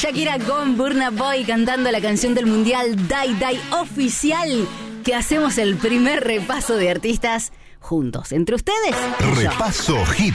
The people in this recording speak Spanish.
Shakira con Burna Boy cantando la canción del mundial Die Die oficial, que hacemos el primer repaso de artistas juntos, entre ustedes y yo. Repaso Hip